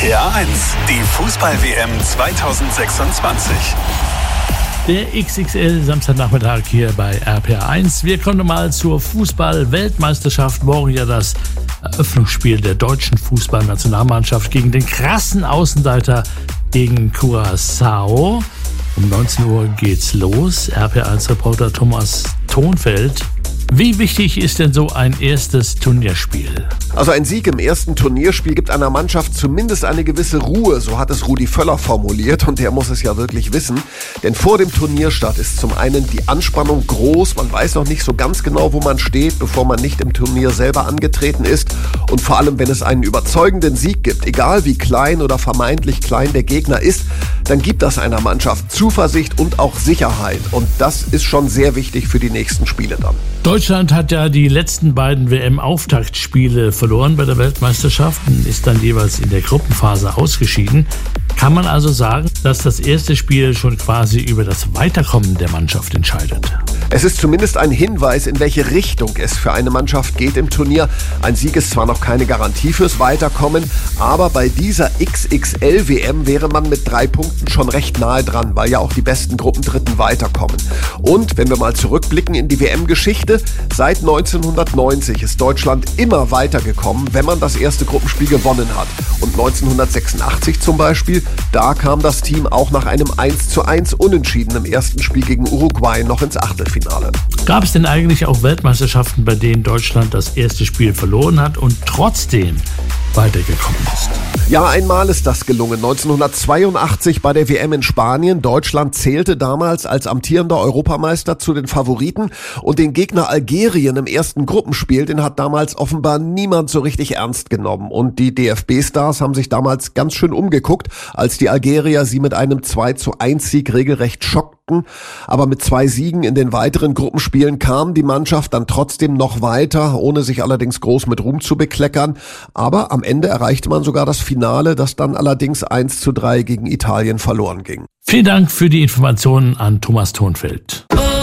RPA 1, die Fußball-WM 2026. Der XXL Samstagnachmittag hier bei RPA 1. Wir kommen mal zur Fußball-Weltmeisterschaft. Morgen ja das Eröffnungsspiel der deutschen Fußballnationalmannschaft gegen den krassen Außenseiter gegen Curaçao. Um 19 Uhr geht's los. RPA 1-Reporter Thomas Thonfeld. Wie wichtig ist denn so ein erstes Turnierspiel? Also ein Sieg im ersten Turnierspiel gibt einer Mannschaft zumindest eine gewisse Ruhe, so hat es Rudi Völler formuliert, und der muss es ja wirklich wissen. Denn vor dem Turnierstart ist zum einen die Anspannung groß, man weiß noch nicht so ganz genau, wo man steht, bevor man nicht im Turnier selber angetreten ist. Und vor allem, wenn es einen überzeugenden Sieg gibt, egal wie klein oder vermeintlich klein der Gegner ist, dann gibt das einer Mannschaft Zuversicht und auch Sicherheit. Und das ist schon sehr wichtig für die nächsten Spiele dann. Deutschland hat ja die letzten beiden WM-Auftaktspiele verloren bei der Weltmeisterschaft und ist dann jeweils in der Gruppenphase ausgeschieden. Kann man also sagen, dass das erste Spiel schon quasi über das Weiterkommen der Mannschaft entscheidet? Es ist zumindest ein Hinweis, in welche Richtung es für eine Mannschaft geht im Turnier. Ein Sieg ist zwar noch keine Garantie fürs Weiterkommen, aber bei dieser XXL-WM wäre man mit 3 Punkten schon recht nahe dran, weil ja auch die besten Gruppendritten weiterkommen. Und wenn wir mal zurückblicken in die WM-Geschichte, seit 1990 ist Deutschland immer weitergekommen, wenn man das erste Gruppenspiel gewonnen hat. Und 1986 zum Beispiel, da kam das Team auch nach einem 1:1 Unentschieden im ersten Spiel gegen Uruguay noch ins Achtelfinale. Gab es denn eigentlich auch Weltmeisterschaften, bei denen Deutschland das erste Spiel verloren hat und trotzdem weitergekommen ist? Ja, einmal ist das gelungen. 1982 bei der WM in Spanien. Deutschland zählte damals als amtierender Europameister zu den Favoriten und den Gegner Algerien im ersten Gruppenspiel, den hat damals offenbar niemand so richtig ernst genommen. Und die DFB-Stars haben sich damals ganz schön umgeguckt, als die Algerier sie mit einem 2:1 Sieg regelrecht schockten. Aber mit 2 Siegen in den weiteren Gruppenspielen kam die Mannschaft dann trotzdem noch weiter, ohne sich allerdings groß mit Ruhm zu bekleckern. Aber am Ende erreichte man sogar das Finale, das dann allerdings 1:3 gegen Italien verloren ging. Vielen Dank für die Informationen an Thomas Thonfeld.